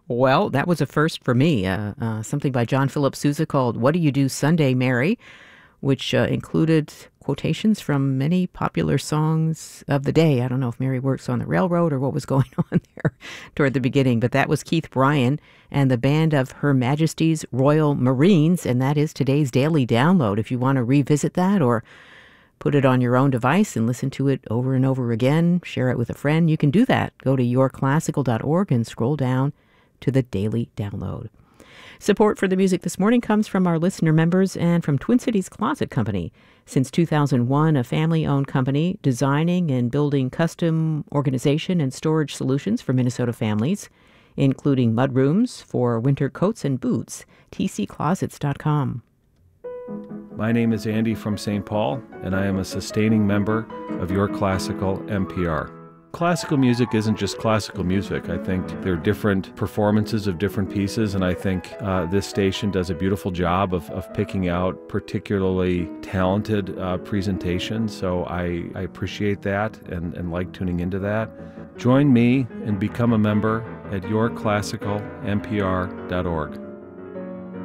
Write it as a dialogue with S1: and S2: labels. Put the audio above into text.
S1: Well, that was a first for me. Something by John Philip Sousa called What Do You Do Sunday, Mary, which included quotations from many popular songs of the day. I don't know if Mary works on the railroad or what was going on there toward the beginning, but that was Keith Bryan and the band of Her Majesty's Royal Marines, and that is today's daily download. If you want to revisit that or put it on your own device and listen to it over and over again, share it with a friend, you can do that. Go to yourclassical.org and scroll down to the daily download. Support for the music this morning comes from our listener members and from Twin Cities Closet Company. Since 2001, a family-owned company designing and building custom organization and storage solutions for Minnesota families, including mudrooms for winter coats and boots. tcclosets.com.
S2: My name is Andy from St. Paul, and I am a sustaining member of Your Classical NPR. Classical music isn't just classical music. I think there are different performances of different pieces, and I think this station does a beautiful job of picking out particularly talented presentations, so I appreciate that and like tuning into that. Join me and become a member at yourclassicalnpr.org.